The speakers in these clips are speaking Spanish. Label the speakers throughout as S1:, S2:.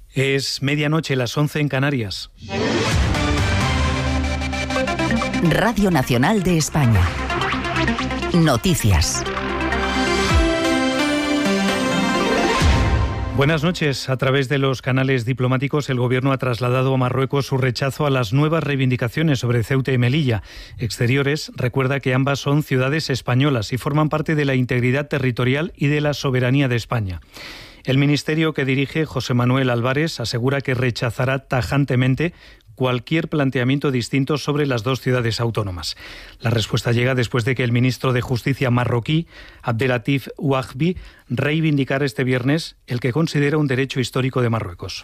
S1: Es medianoche, las 11 en Canarias.
S2: Radio Nacional de España. Noticias.
S1: Buenas noches. A través de los canales diplomáticos, el Gobierno ha trasladado a Marruecos su rechazo a las nuevas reivindicaciones sobre Ceuta y Melilla. Exteriores recuerda que ambas son ciudades españolas y forman parte de la integridad territorial y de la soberanía de España. El ministerio que dirige José Manuel Álvarez asegura que rechazará tajantemente cualquier planteamiento distinto sobre las dos ciudades autónomas. La respuesta llega después de que el ministro de Justicia marroquí, Abdelatif Ouahbi, reivindicara este viernes el que considera un derecho histórico de Marruecos.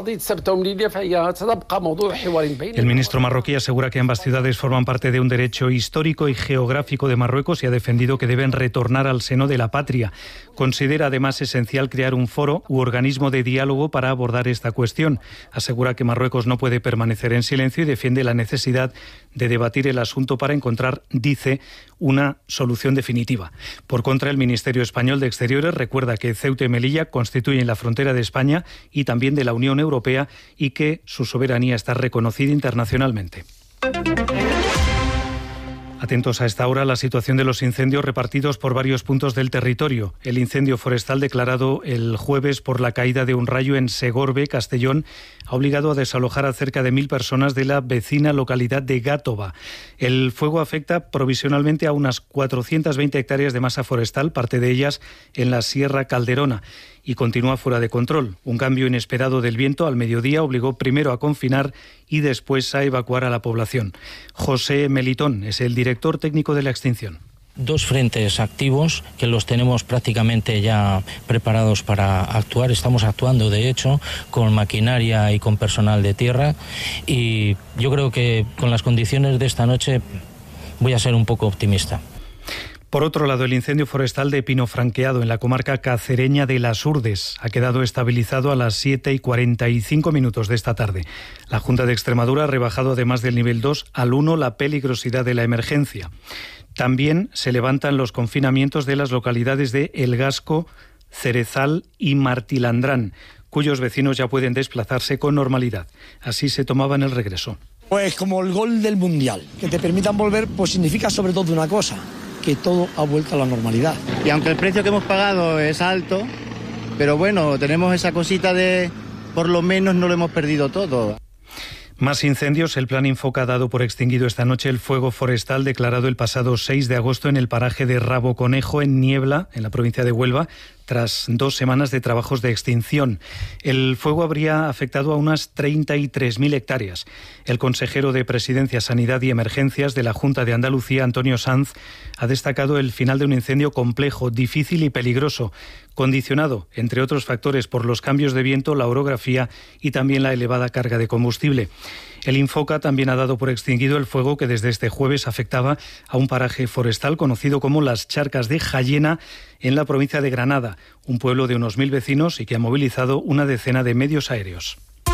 S1: El ministro marroquí asegura que ambas ciudades forman parte de un derecho histórico y geográfico de Marruecos y ha defendido que deben retornar al seno de la patria. Considera además esencial crear un foro u organismo de diálogo para abordar esta cuestión. Asegura que Marruecos no puede permanecer en silencio y defiende la necesidad de debatir el asunto para encontrar, dice, una solución definitiva. Por contra, el Ministerio Español de Exteriores recuerda que Ceuta y Melilla constituyen la frontera de España y también de la Unión Europea y que su soberanía está reconocida internacionalmente. Atentos a esta hora a la situación de los incendios repartidos por varios puntos del territorio. El incendio forestal declarado el jueves por la caída de un rayo en Segorbe, Castellón, ha obligado a desalojar a cerca de 1.000 personas de la vecina localidad de Gátova. El fuego afecta provisionalmente a unas 420 hectáreas de masa forestal, parte de ellas en la Sierra Calderona, y continúa fuera de control. Un cambio inesperado del viento al mediodía obligó primero a confinar y después a evacuar a la población. José Melitón es el director técnico de la extinción.
S3: 2 frentes activos que los tenemos prácticamente ya preparados para actuar. Estamos actuando, de hecho, con maquinaria y con personal de tierra, y yo creo que con las condiciones de esta noche voy a ser un poco optimista.
S1: Por otro lado, el incendio forestal de Pino Franqueado en la comarca cacereña de Las Urdes ha quedado estabilizado a las 7:45 de esta tarde. La Junta de Extremadura ha rebajado además del nivel 2 al 1 la peligrosidad de la emergencia. También se levantan los confinamientos de las localidades de El Gasco, Cerezal y Martilandrán, cuyos vecinos ya pueden desplazarse con normalidad. Así se tomaban el regreso.
S4: Pues como el gol del Mundial, que te permitan volver, pues significa sobre todo una cosa: que todo ha vuelto a la normalidad.
S5: Y aunque el precio que hemos pagado es alto, pero bueno, tenemos esa cosita de por lo menos no lo hemos perdido todo.
S1: Más incendios. El Plan Infoca ha dado por extinguido esta noche el fuego forestal declarado el pasado 6 de agosto en el paraje de Rabo Conejo, en Niebla, en la provincia de Huelva, tras 2 semanas de trabajos de extinción. El fuego habría afectado a unas 33.000 hectáreas. El consejero de Presidencia, Sanidad y Emergencias de la Junta de Andalucía, Antonio Sanz, ha destacado el final de un incendio complejo, difícil y peligroso, condicionado, entre otros factores, por los cambios de viento, la orografía y también la elevada carga de combustible. El Infoca también ha dado por extinguido el fuego que desde este jueves afectaba a un paraje forestal conocido como Las Charcas de Jayena, en la provincia de Granada, un pueblo de unos 1.000 vecinos y que ha movilizado una decena de medios aéreos.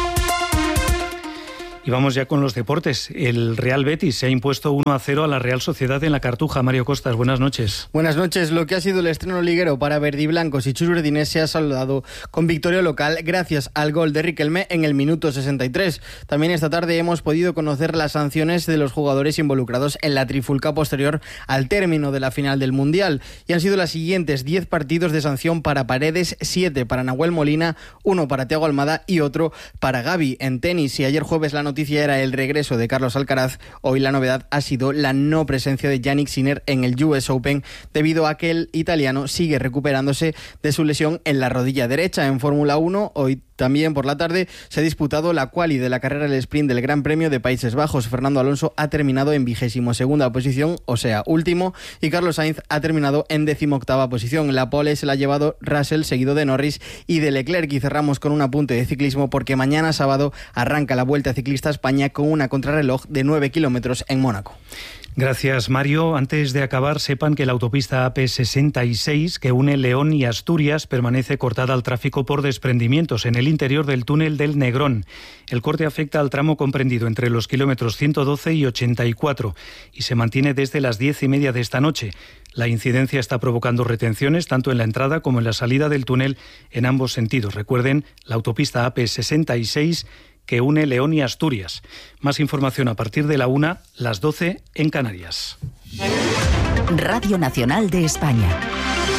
S1: Y vamos ya con los deportes. El Real Betis se ha impuesto 1-0 a la Real Sociedad en la Cartuja. Mario Costas, buenas noches.
S6: Buenas noches. Lo que ha sido el estreno liguero para verdiblancos y chusverdinés se ha saludado con victoria local gracias al gol de Riquelme en el minuto 63. También esta tarde hemos podido conocer las sanciones de los jugadores involucrados en la trifulca posterior al término de la final del Mundial. Y han sido las siguientes: 10 partidos de sanción para Paredes, 7 para Nahuel Molina, 1 para Thiago Almada y otro para Gavi. En tenis, y ayer jueves la noticia era el regreso de Carlos Alcaraz, hoy la novedad ha sido la no presencia de Jannik Sinner en el US Open, debido a que el italiano sigue recuperándose de su lesión en la rodilla derecha. En Fórmula 1, hoy también por la tarde se ha disputado la quali de la carrera del sprint del Gran Premio de Países Bajos. Fernando Alonso ha terminado en 22ª posición, o sea, último, y Carlos Sainz ha terminado en 18ª posición. La pole se la ha llevado Russell, seguido de Norris y de Leclerc. Y cerramos con un apunte de ciclismo, porque mañana sábado arranca la Vuelta Ciclista a España con una contrarreloj de 9 kilómetros en Mónaco.
S1: Gracias, Mario. Antes de acabar, sepan que la autopista AP66, que une León y Asturias, permanece cortada al tráfico por desprendimientos en el interior del túnel del Negrón. El corte afecta al tramo comprendido entre los kilómetros 112 y 84 y se mantiene desde las 10:30 de esta noche. La incidencia está provocando retenciones tanto en la entrada como en la salida del túnel en ambos sentidos. Recuerden, la autopista AP66 que une León y Asturias. Más información a partir de la 1, las 12 en Canarias.
S2: Radio Nacional de España.